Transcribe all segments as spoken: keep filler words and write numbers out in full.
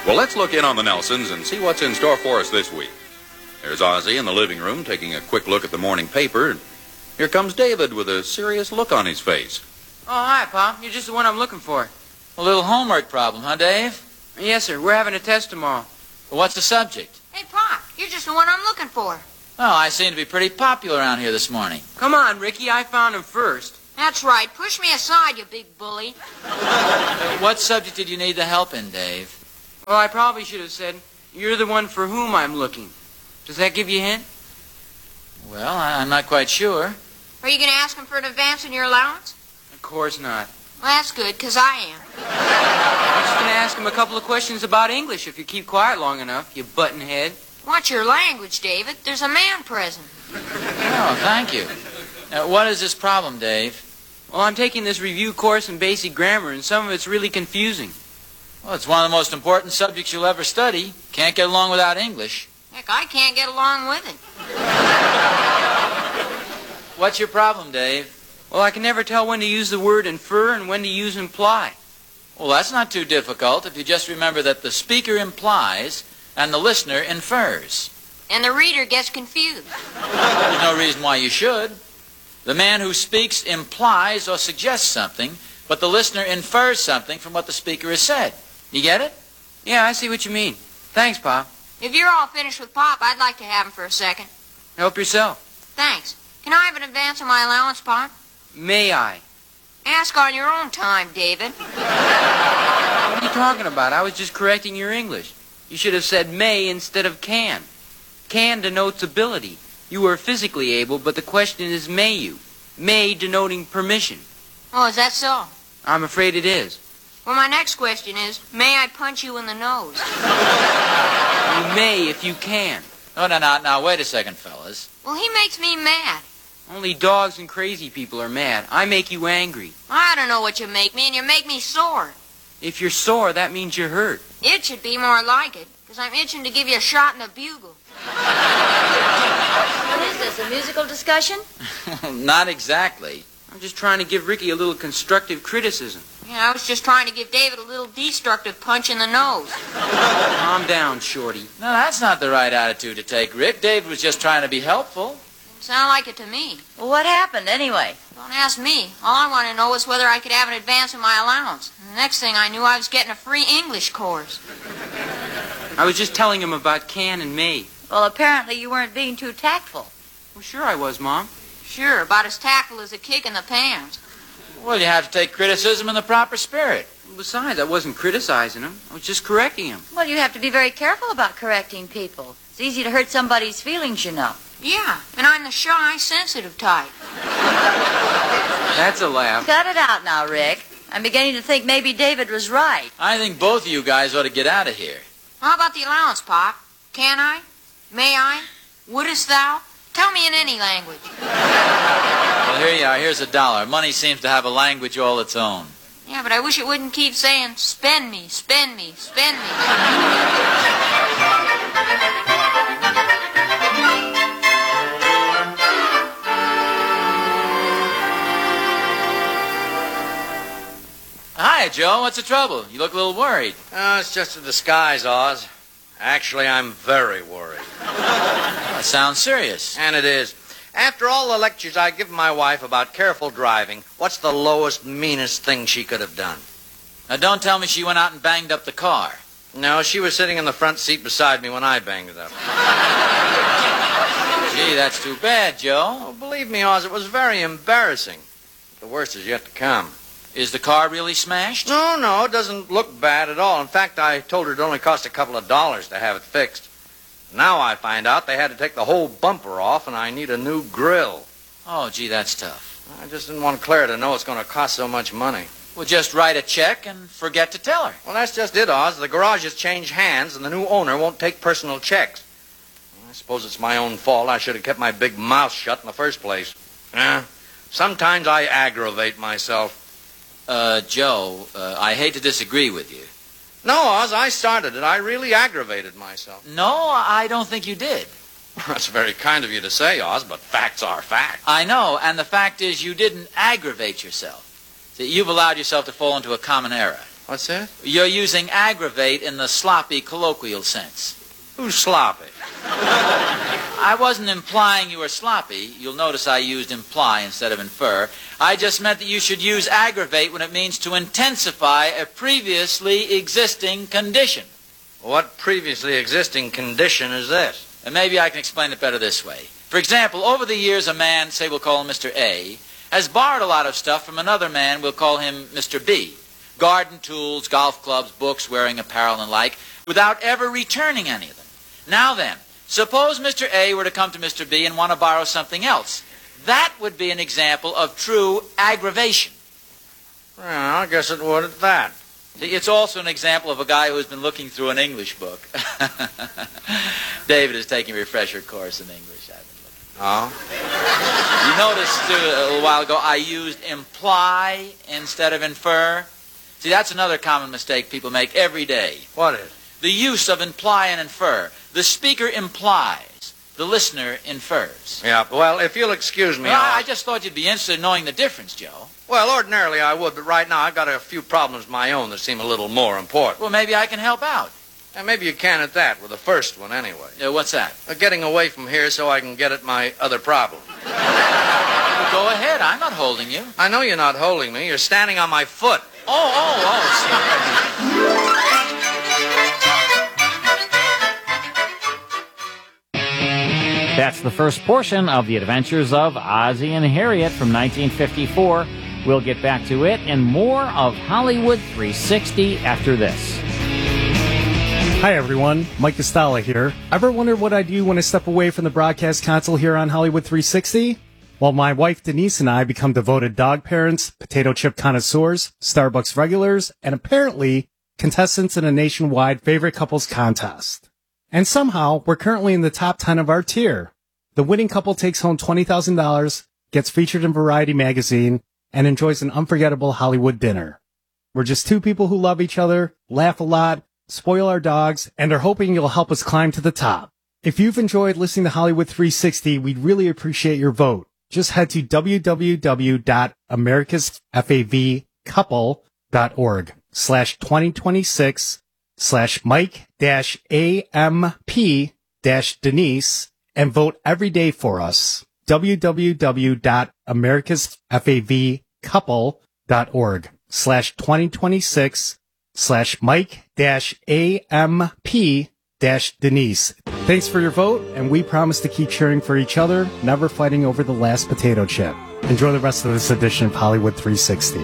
Well, let's look in on the Nelsons and see what's in store for us this week. There's Ozzie in the living room taking a quick look at the morning paper. Here comes David with a serious look on his face. Oh, hi, Pop. You're just the one I'm looking for. A little homework problem, huh, Dave? Yes, sir. We're having a test tomorrow. Well, what's the subject? Hey, Pop, you're just the one I'm looking for. Oh, I seem to be pretty popular around here this morning. Come on, Ricky. I found him first. That's right. Push me aside, you big bully. Uh, what subject did you need the help in, Dave? Well, I probably should have said, you're the one for whom I'm looking. Does that give you a hint? Well, I, I'm not quite sure. Are you going to ask him for an advance in your allowance? Of course not. Well, that's good, because I am. I'm just going to ask him a couple of questions about English if you keep quiet long enough, you buttonhead. Watch your language, David. There's a man present. Oh, thank you. Now, what is this problem, Dave? Well, I'm taking this review course in basic grammar, and some of it's really confusing. Well, it's one of the most important subjects you'll ever study. Can't get along without English. Heck, I can't get along with it. What's your problem, Dave? Well, I can never tell when to use the word infer and when to use imply. Well, that's not too difficult if you just remember that the speaker implies and the listener infers. And the reader gets confused. There's no reason why you should. The man who speaks implies or suggests something, but the listener infers something from what the speaker has said. You get it? Yeah, I see what you mean. Thanks, Pop. If you're all finished with Pop, I'd like to have him for a second. Help yourself. Thanks. Can I have an advance on my allowance, Pop? May I? Ask on your own time, David. What are you talking about? I was just correcting your English. You should have said may instead of can. Can denotes ability. You are physically able, but the question is may you. May denoting permission. Oh, is that so? I'm afraid it is. Well, my next question is, may I punch you in the nose? You may if you can. No, no, no, now, wait a second, fellas. Well, he makes me mad. Only dogs and crazy people are mad. I make you angry. I don't know what you make me, and you make me sore. If you're sore, that means you're hurt. It should be more like it, because I'm itching to give you a shot in the bugle. What is this, a musical discussion? Not exactly. I'm just trying to give Ricky a little constructive criticism. Yeah, I was just trying to give David a little destructive punch in the nose. Calm down, Shorty. No, that's not the right attitude to take, Rick. David was just trying to be helpful. Didn't sound like it to me. Well, what happened, anyway? Don't ask me. All I want to know is whether I could have an advance in my allowance. And the next thing I knew, I was getting a free English course. I was just telling him about can and may. Well, apparently you weren't being too tactful. Well, sure I was, Mom. Sure, about as tactful as a kick in the pants. Well, you have to take criticism in the proper spirit. Besides, I wasn't criticizing him. I was just correcting him. Well, you have to be very careful about correcting people. It's easy to hurt somebody's feelings, you know. Yeah, and I'm the shy, sensitive type. That's a laugh. Cut it out now, Rick. I'm beginning to think maybe David was right. I think both of you guys ought to get out of here. How about the allowance, Pop? Can I? May I? Wouldest thou? Tell me in any language. Well, here you are. Here's a dollar. Money seems to have a language all its own. Yeah, but I wish it wouldn't keep saying, spend me, spend me, spend me. Hi, Joe. What's the trouble? You look a little worried. Oh, it's just a disguise, Oz. Actually, I'm very worried. That sounds serious. And it is. After all the lectures I give my wife about careful driving, what's the lowest, meanest thing she could have done? Now, don't tell me she went out and banged up the car. No, she was sitting in the front seat beside me when I banged it up. Gee, that's too bad, Joe. Oh, believe me, Oz, it was very embarrassing. The worst is yet to come. Is the car really smashed? No, no, it doesn't look bad at all. In fact, I told her it only cost a couple of dollars to have it fixed. Now I find out they had to take the whole bumper off, and I need a new grill. Oh, gee, that's tough. I just didn't want Claire to know it's going to cost so much money. Well, just write a check and forget to tell her. Well, that's just it, Oz. The garage has changed hands, and the new owner won't take personal checks. I suppose it's my own fault. I should have kept my big mouth shut in the first place. Eh, sometimes I aggravate myself. Uh, Joe, uh, I hate to disagree with you. No, Oz, I started it. I really aggravated myself. No, I don't think you did. That's very kind of you to say, Oz, but facts are facts. I know, and the fact is you didn't aggravate yourself. See, you've allowed yourself to fall into a common error. What's that? You're using aggravate in the sloppy colloquial sense. Who's sloppy? I wasn't implying you were sloppy. You'll notice I used imply instead of infer. I just meant that you should use aggravate when it means to intensify a previously existing condition. What previously existing condition is this? And maybe I can explain it better this way. For example, over the years, a man, say we'll call him Mister A, has borrowed a lot of stuff from another man, we'll call him Mister B. Garden tools, golf clubs, books, wearing apparel, and like, without ever returning any of them. Now then, suppose Mister A were to come to Mister B and want to borrow something else. That would be an example of true aggravation. Well, I guess it would at that. See, it's also an example of a guy who's been looking through an English book. David is taking a refresher course in English. I've been looking. Oh? You noticed, too, a little while ago, I used imply instead of infer. See, that's another common mistake people make every day. What is? The use of imply and infer. The speaker implies. The listener infers. Yeah, well, if you'll excuse me, Well, I'll... I I just thought you'd be interested in knowing the difference, Joe. Well, ordinarily I would, but right now I've got a few problems of my own that seem a little more important. Well, maybe I can help out. And maybe you can at that, with the first one anyway. Uh, what's that? Uh, getting away from here so I can get at my other problem. Well, go ahead. I'm not holding you. I know you're not holding me. You're standing on my foot. Oh, oh, oh. That's the first portion of The Adventures of Ozzie and Harriet from nineteen fifty-four. We'll get back to it and more of Hollywood three sixty after this. Hi everyone, Mike Costello here. Ever wonder what I do when I step away from the broadcast console here on Hollywood three sixty? Well, my wife Denise and I become devoted dog parents, potato chip connoisseurs, Starbucks regulars, and apparently contestants in a nationwide favorite couples contest. And somehow, we're currently in the top ten of our tier. The winning couple takes home twenty thousand dollars, gets featured in Variety magazine, and enjoys an unforgettable Hollywood dinner. We're just two people who love each other, laugh a lot, spoil our dogs, and are hoping you'll help us climb to the top. If you've enjoyed listening to Hollywood three sixty, we'd really appreciate your vote. Just head to w w w dot americas fav couple dot org slash twenty twenty-six slash Mike dash A M P dash Denise and vote every day for us. w w w dot americas fav couple dot org slash twenty twenty-six slash Mike dash A M P dash Denise. Thanks for your vote, and we promise to keep cheering for each other, never fighting over the last potato chip. Enjoy the rest of this edition of Hollywood three sixty.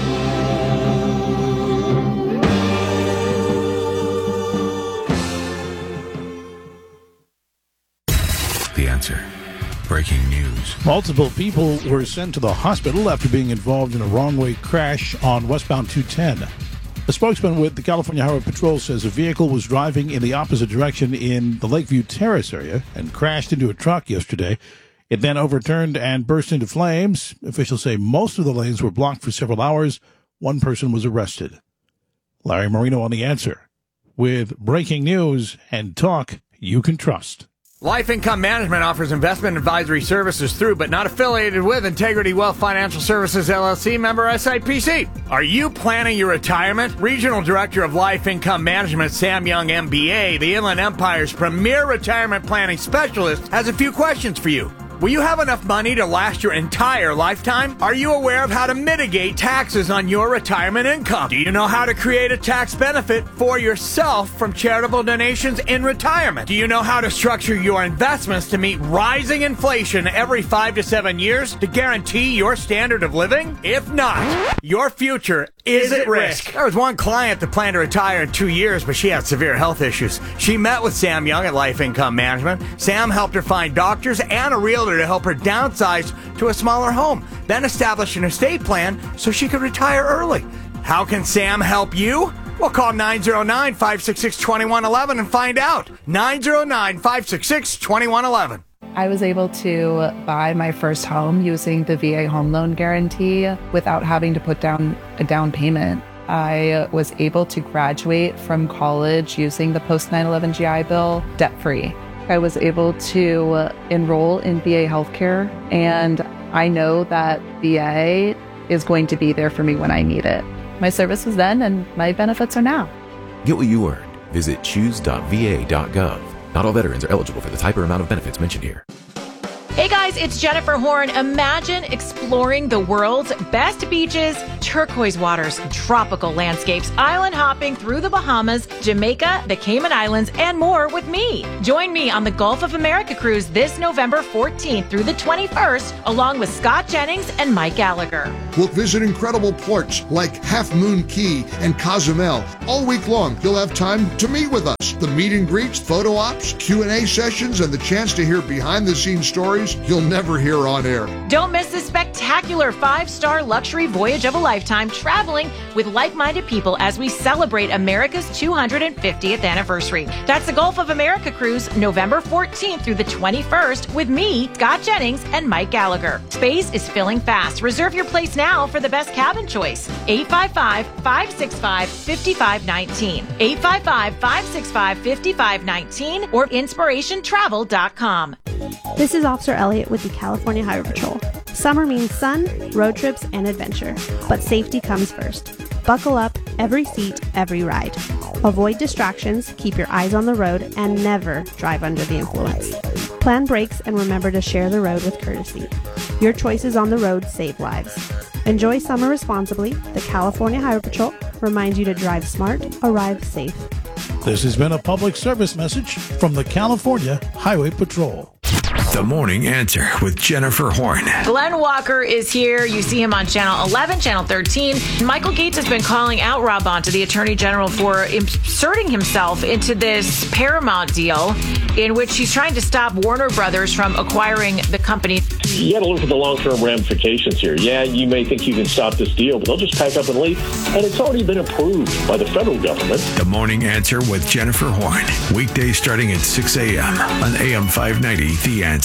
The Answer. Breaking news. Multiple people were sent to the hospital after being involved in a wrong-way crash on westbound two ten. A spokesman with the California Highway Patrol says a vehicle was driving in the opposite direction in the Lakeview Terrace area and crashed into a truck yesterday. It then overturned and burst into flames. Officials say most of the lanes were blocked for several hours. One person was arrested. Larry Marino on The Answer with breaking news and talk you can trust. Life Income Management offers investment advisory services through, but not affiliated with, Integrity Wealth Financial Services, L L C, member S I P C. Are you planning your retirement? Regional Director of Life Income Management, Sam Young, M B A, the Inland Empire's premier retirement planning specialist, has a few questions for you. Will you have enough money to last your entire lifetime? Are you aware of how to mitigate taxes on your retirement income? Do you know how to create a tax benefit for yourself from charitable donations in retirement? Do you know how to structure your investments to meet rising inflation every five to seven years to guarantee your standard of living? If not, your future is at risk. There was one client that planned to retire in two years, but she had severe health issues. She met with Sam Young at Life Income Management. Sam helped her find doctors and a realtor to help her downsize to a smaller home, then establish an estate plan so she could retire early. How can Sam help you? Well, call nine zero nine, five six six, two one one one and find out. nine zero nine, five six six, two one one one. I was able to buy my first home using the V A home loan guarantee without having to put down a down payment. I was able to graduate from college using the post nine eleven G I Bill debt-free. I was able to enroll in V A healthcare, and I know that V A is going to be there for me when I need it. My service was then, and my benefits are now. Get what you earned. Visit choose dot v a dot gov. Not all veterans are eligible for the type or amount of benefits mentioned here. Hey guys, it's Jennifer Horn. Imagine exploring the world's best beaches, turquoise waters, tropical landscapes, island hopping through the Bahamas, Jamaica, the Cayman Islands, and more with me. Join me on the Gulf of America cruise this November fourteenth through the twenty-first, along with Scott Jennings and Mike Gallagher. We'll visit incredible ports like Half Moon Key and Cozumel. All week long, you'll have time to meet with us. The meet and greets, photo ops, Q and A sessions, and the chance to hear behind-the-scenes stories you'll never hear on air. Don't miss this spectacular five-star luxury voyage of a lifetime, traveling with like-minded people as we celebrate America's two hundred fiftieth anniversary. That's the Gulf of America cruise, November fourteenth through the twenty-first, with me, Scott Jennings, and Mike Gallagher. Space is filling fast. Reserve your place now for the best cabin choice. eight five five, five six five, five five one nine. eight five five, five six five, five five one nine or inspiration travel dot com. This is Officer Elliott with the California Highway Patrol. Summer means sun, road trips, and adventure, but safety comes first. Buckle up, every seat, every ride. Avoid distractions, keep your eyes on the road, and never drive under the influence. Plan brakes and remember to share the road with courtesy. Your choices on the road save lives. Enjoy summer responsibly. The California Highway Patrol reminds you to drive smart, arrive safe. This has been a public service message from the California Highway Patrol. The Morning Answer with Jennifer Horn. Glenn Walker is here. You see him on Channel eleven, Channel thirteen. Michael Gates has been calling out Rob Bonta, the Attorney General, for inserting himself into this Paramount deal in which he's trying to stop Warner Brothers from acquiring the company. You got to look at the long-term ramifications here. Yeah, you may think you can stop this deal, but they'll just pack up and leave. And it's already been approved by the federal government. The Morning Answer with Jennifer Horn. Weekdays starting at six a.m. on A M five ninety, The Answer.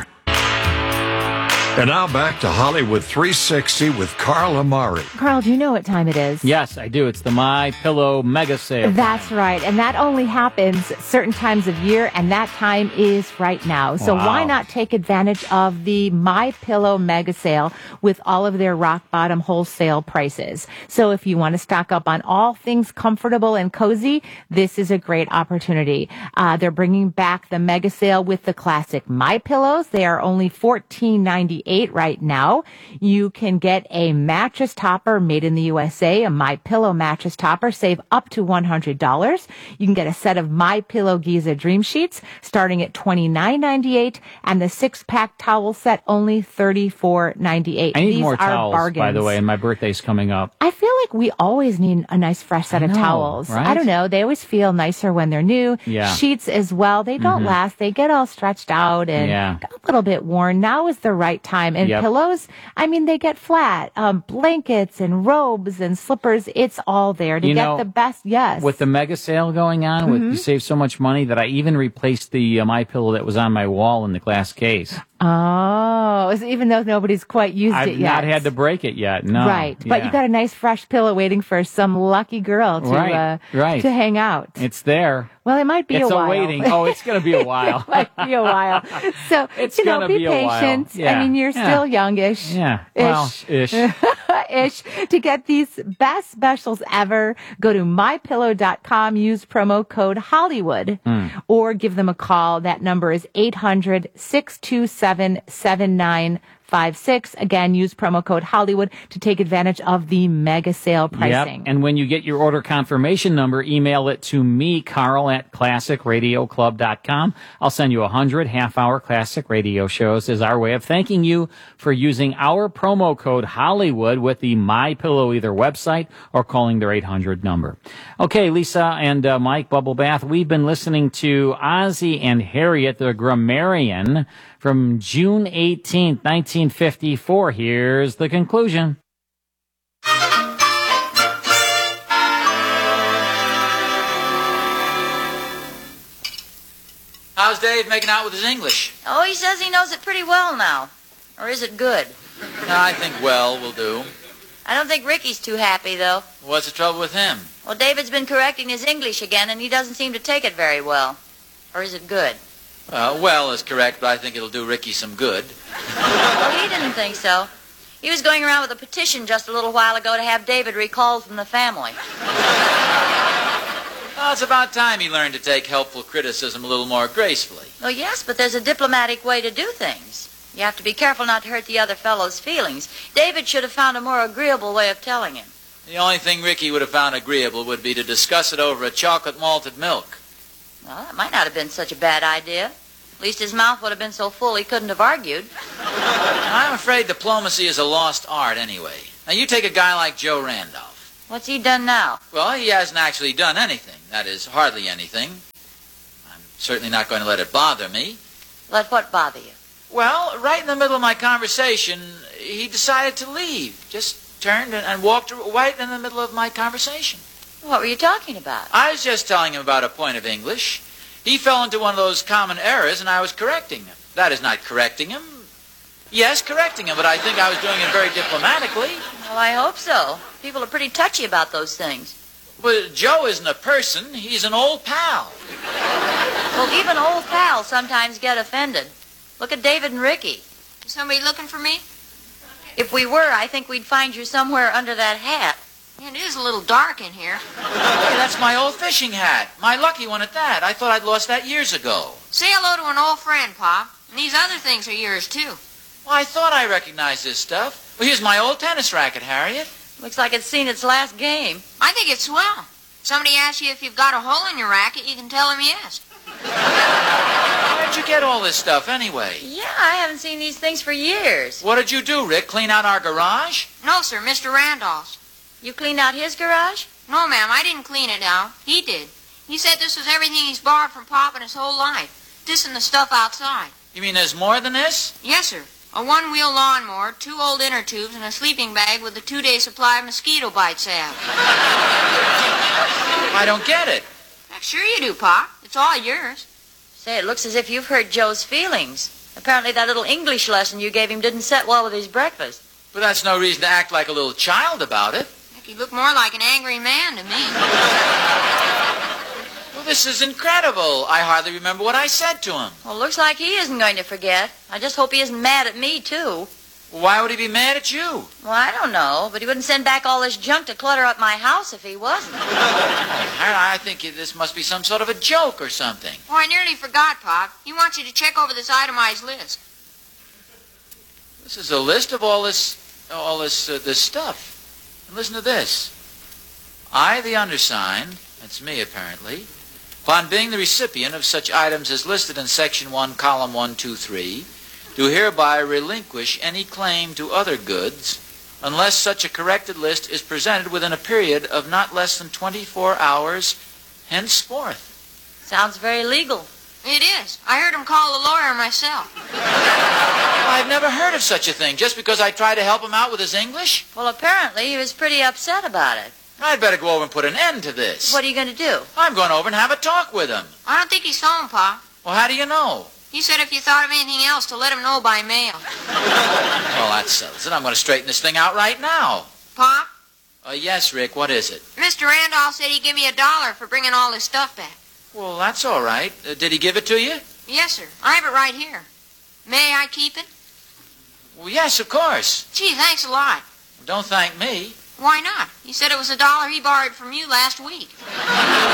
And now back to Hollywood three sixty with Carl Amari. Carl, do you know what time it is? Yes, I do. It's the My Pillow Mega Sale. That's right. And that only happens certain times of year, and that time is right now. So Wow. why not take advantage of the My Pillow Mega Sale with all of their rock bottom wholesale prices? So if you want to stock up on all things comfortable and cozy, this is a great opportunity. Uh, they're bringing back the Mega Sale with the classic My Pillows. They are only fourteen ninety-eight right now. You can get a mattress topper made in the U S A, a My Pillow mattress topper, save up to one hundred dollars. You can get a set of My Pillow Giza Dream Sheets starting at twenty-nine ninety-eight, and the six-pack towel set only thirty-four ninety-eight. I need These more are towels, bargains. by the way, and my birthday's coming up. I feel like we always need a nice fresh set I of know, towels. right? I don't know. They always feel nicer when they're new. Yeah. Sheets as well. They don't Mhm. last. They get all stretched out and Yeah. a little bit worn. Now is the right time. And Yep. pillows, I mean, they get flat. Um, blankets and robes and slippers, it's all there to You get know, the best. Yes. With the mega sale going on, with Mhm. you save so much money that I even replaced the uh, My Pillow that was on my wall in the glass case. Oh, is- even though nobody's quite used I've it yet. not had to break it yet. No. Right. But Yeah. you got a nice fresh pillow waiting for some lucky girl to, Right, uh, right. to hang out. It's there. Well, it might be It's a a while. waiting. Oh, it's going to be a while. It might be a while. So, It's you know, gonna be, be a while. patient. Yeah. I mean, you're Yeah. still youngish. Yeah. Well, ish. ish. To get these best specials ever, go to my pillow dot com, use promo code Hollywood, Mm. or give them a call. That number is eight hundred, six two seven, seven nine five six. Again, use promo code Hollywood to take advantage of the mega sale pricing. Yep. And when you get your order confirmation number, email it to me, Carl, at classic radio club dot com. I'll send you a hundred half-hour classic radio shows as our way of thanking you for using our promo code Hollywood with the My Pillow either website or calling their eight hundred number. Okay, Lisa and uh, Mike Bubble Bath, we've been listening to Ozzie and Harriet, the Grammarian, from June eighteenth, nineteen fifty-four. Here's the conclusion. How's Dave making out with his English? Oh, he says he knows it pretty well now. Or is it good? No, I think well will do. I don't think Ricky's too happy, though. What's the trouble with him? Well, David's been correcting his English again, and he doesn't seem to take it very well. Or is it good? Uh, well is correct, but I think it'll do Ricky some good. Well, he didn't think so. He was going around with a petition just a little while ago to have David recalled from the family. Well, it's about time he learned to take helpful criticism a little more gracefully. Oh, yes, but there's a diplomatic way to do things. You have to be careful not to hurt the other fellow's feelings. David should have found a more agreeable way of telling him. The only thing Ricky would have found agreeable would be to discuss it over a chocolate malted milk. Well, that might not have been such a bad idea. At least his mouth would have been so full he couldn't have argued. I'm afraid diplomacy is a lost art anyway. Now, you take a guy like Joe Randolph. What's he done now? Well, he hasn't actually done anything. That is, hardly anything. I'm certainly not going to let it bother me. Let what bother you? Well, right in the middle of my conversation, he decided to leave. Just turned and, and walked right in the middle of my conversation. What were you talking about? I was just telling him about a point of English. He fell into one of those common errors, and I was correcting him. That is not correcting him. Yes, correcting him, but I think I was doing it very diplomatically. Well, I hope so. People are pretty touchy about those things. But Joe isn't a person. He's an old pal. Well, even old pals sometimes get offended. Look at David and Ricky. Is somebody looking for me? If we were, I think we'd find you somewhere under that hat. It is a little dark in here. Hey, that's my old fishing hat. My lucky one at that. I thought I'd lost that years ago. Say hello to an old friend, Pop. And these other things are yours, too. Well, I thought I recognized this stuff. Well, here's my old tennis racket, Harriet. Looks like it's seen its last game. I think it's swell. Somebody asks you if you've got a hole in your racket, you can tell them yes. Where'd you get all this stuff, anyway? Yeah, I haven't seen these things for years. What did you do, Rick? Clean out our garage? No, sir, Mister Randolph's. You cleaned out his garage? No, ma'am, I didn't clean it out. He did. He said this was everything he's borrowed from Pop in his whole life. This and the stuff outside. You mean there's more than this? Yes, sir. A one-wheel lawnmower, two old inner tubes, and a sleeping bag with a two-day supply of mosquito bite salve. I don't get it. Sure you do, Pop. It's all yours. Say, it looks as if you've hurt Joe's feelings. Apparently that little English lesson you gave him didn't set well with his breakfast. But that's no reason to act like a little child about it. Heck, you look more like an angry man to me. Well, this is incredible. I hardly remember what I said to him. Well, looks like he isn't going to forget. I just hope he isn't mad at me, too. Well, why would he be mad at you? Well, I don't know, but he wouldn't send back all this junk to clutter up my house if he wasn't. I think this must be some sort of a joke or something. Oh, I nearly forgot, Pop. He wants you to check over this itemized list. This is a list of all this, all this, uh, this stuff. And listen to this. I, the undersigned, that's me apparently, upon being the recipient of such items as listed in Section one, Column one two three, do hereby relinquish any claim to other goods unless such a corrected list is presented within a period of not less than twenty-four hours henceforth. Sounds very legal. It is. I heard him call the lawyer myself. I've never heard of such a thing, just because I tried to help him out with his English? Well, apparently he was pretty upset about it. I'd better go over and put an end to this. What are you going to do? I'm going over and have a talk with him. I don't think he's home, Pop. Well, how do you know? He said if you thought of anything else to let him know by mail. Well, that settles it. I'm going to straighten this thing out right now. Pop? Uh, yes, Rick, what is it? Mister Randolph said he'd give me a dollar for bringing all this stuff back. Well, that's all right. Uh, did he give it to you? Yes, sir. I have it right here. May I keep it? Well, yes, of course. Gee, thanks a lot. Don't thank me. Why not? He said it was a dollar he borrowed from you last week.